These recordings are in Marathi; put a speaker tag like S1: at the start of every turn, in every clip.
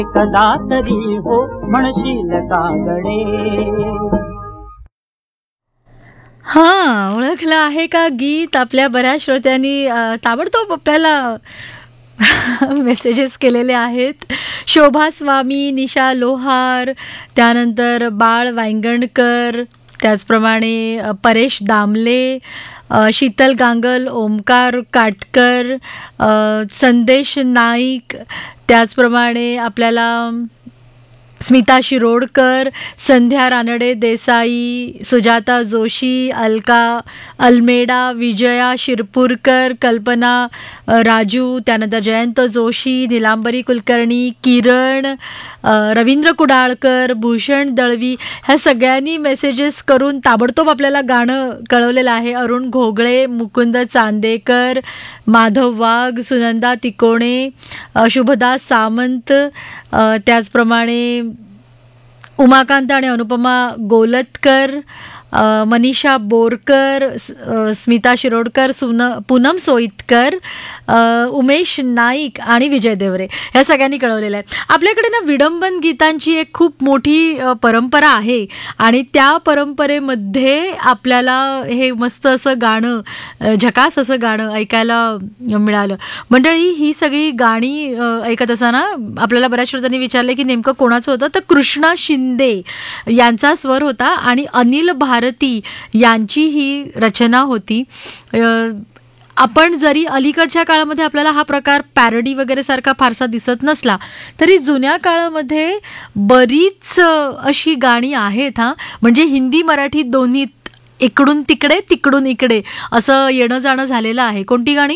S1: कदा तरी हो म्हणशील कागडे.
S2: हां, ओळखलं आहे का गीत? आपल्या बऱ्याच श्रोत्यांनी ताबडतोब आपल्याला मेसेजेस केलेले आहेत. शोभा स्वामी, निशा लोहार, त्यानंतर बाळ वांगणकर, त्याचप्रमाणे परेश दामले, शीतल गांगल, ओमकार काटकर, संदेश नाईक, त्याचप्रमाणे आपल्याला स्मिता शिरोडकर, संध्या रानडे देसाई, सुजाता जोशी, अलका अल्मेडा, विजया शिरपूरकर, कल्पना राजू, त्यानंतर जयंत जोशी, निलांबरी कुलकर्णी, किरण, रवींद्र कुडाळकर, भूषण दळवी, ह्या सगळ्यांनी मेसेजेस करून ताबडतोब आपल्याला गाणं कळवलेलं आहे. अरुण घोगळे, मुकुंद चांदेकर, माधव वाघ, सुनंदा तिकोणे, शुभदास सामंत, त्याचप्रमाणे उमाकांत आणि अनुपमा गोलतकर, मनीषा बोरकर, स्मिता शिरोडकर, पूनम सोईतकर, उमेश नाईक आणि विजय देवरे, ह्या सगळ्यांनी कळवलेलं आहे. आपल्याकडे ना विडंबन गीतांची एक खूप मोठी परंपरा आहे आणि त्या परंपरेमध्ये आपल्याला हे मस्त असं गाणं, झकास असं गाणं ऐकायला मिळालं. मंडळी, ही सगळी गाणी ऐकत असताना आपल्याला बऱ्याच श्रोत्यांनी विचारले की नेमकं कोणाचं होतं, तर कृष्णा शिंदे यांचा स्वर होता आणि अनिल भारती यांची ही रचना होती. आपण जरी अलीकडच्या काळामध्ये आपल्याला हा प्रकार पॅरडी वगैरे सारखा फारसा दिसत नसला तरी जुन्या काळामध्ये बरीच अशी गाणी आहेत. म्हणजे हिंदी मराठी दोन्ही, इकडून तिकडे तिकडून इकडे असं येणं जाणं झालेलं आहे. कोणती गाणी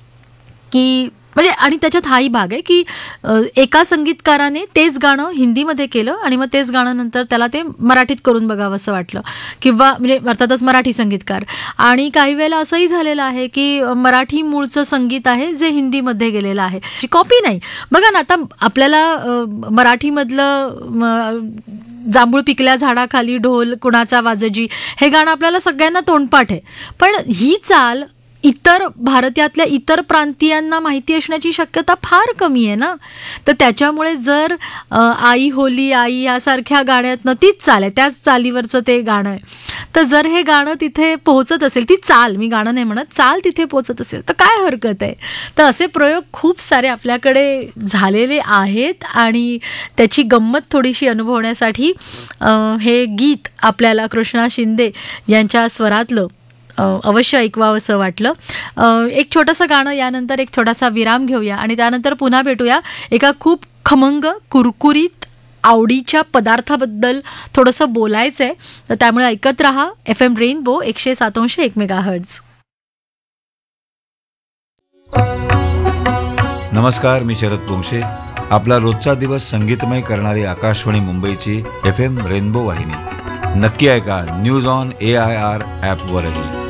S2: की म्हणजे, आणि त्याच्यात हाही भाग आहे की एका संगीतकाराने तेच गाणं हिंदीमध्ये केलं आणि मग तेच गाणं नंतर त्याला ते मराठीत करून बघावं असं वाटलं, किंवा म्हणजे अर्थातच मराठी संगीतकार. आणि काही वेळेला असंही झालेलं आहे की मराठी मूळचं संगीत आहे जे हिंदीमध्ये गेलेलं आहे, कॉपी नाही. बघा ना, आता आपल्याला मराठीमधलं जांभूळ पिकल्या झाडाखाली ढोल कुणाचा वाजजी हे गाणं आपल्याला सगळ्यांना तोंडपाठ आहे, पण ही चाल इतर भारतातल्या इतर प्रांतीयांना माहिती असण्याची शक्यता फार कमी आहे ना. तर त्याच्यामुळे जर आई होली आई यासारख्या गाण्यातनं तीच चाल आहे, त्याच चालीवरचं ते गाणं आहे, तर जर हे गाणं तिथे पोहोचत असेल, ती चाल, मी गाणं नाही म्हणत, चाल तिथे पोहोचत असेल तर काय हरकत आहे. तर असे प्रयोग खूप सारे आपल्याकडे झालेले आहेत आणि त्याची गंमत थोडीशी अनुभवण्यासाठी हे गीत आपल्याला कृष्णा शिंदे यांच्या स्वरातलं अवश्य ऐकवावं असं वाटलं. एक छोटंसं गाणं, यानंतर एक छोटासा विराम घेऊया आणि त्यानंतर पुन्हा भेटूया एका खूप खमंग कुरकुरीत आवडीच्या पदार्थाबद्दल थोडंसं बोलायचं आहे. तर त्यामुळे ऐकत रहा FM रेनबो 107.1 मेगाहर्ट्झ.
S3: नमस्कार, मी शरद पोंक्षे. आपला रोजचा दिवस संगीतमय करणारी आकाशवाणी मुंबईची FM रेनबो वाहिनी नक्की ऐका न्यूज ऑन AIR ॲपवरही.